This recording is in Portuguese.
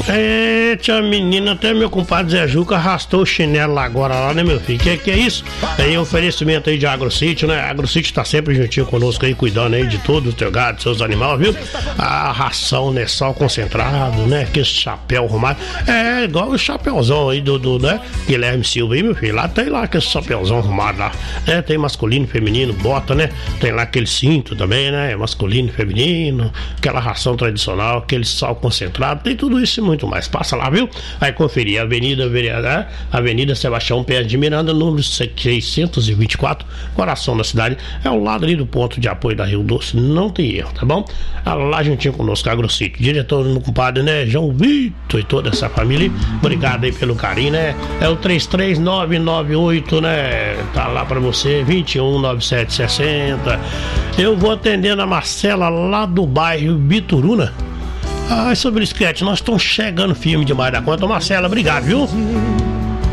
Eita, menina, até meu compadre Zé Juca arrastou o chinelo lá agora, lá, né, meu filho? Que é isso? Aí, oferecimento aí de AgroSítio, né? A AgroSítio tá sempre juntinho conosco aí, cuidando aí de todo o teu gado, seus animais, viu? A ração, né? Sal concentrado, né? Aquele chapéu arrumado. É igual o chapéuzão aí do né? Guilherme Silva aí, meu filho. Lá tem lá aquele chapéuzão arrumado lá, né? Tem masculino, feminino, bota, né? Tem lá aquele cinto também, né? Masculino, feminino, aquela ração tradicional, aquele sal concentrado, tem tudo isso e muito mais. Passa lá, viu? Vai conferir. Avenida Sebastião Pérez de Miranda, número 624, coração da cidade. É ao lado ali do ponto de apoio da Rio Doce. Não tem erro, tá bom? Lá juntinho conosco, AgroSítio. Diretor do meu compadre, né? João Vitor e toda essa família. Obrigado aí pelo carinho, né? É o 33998, né? Tá lá pra você, 219760. Eu vou atendendo a Marcela lá do bairro Bituruna. Sobre o sketch, nós estamos chegando firme demais da conta. Marcela, obrigado, viu?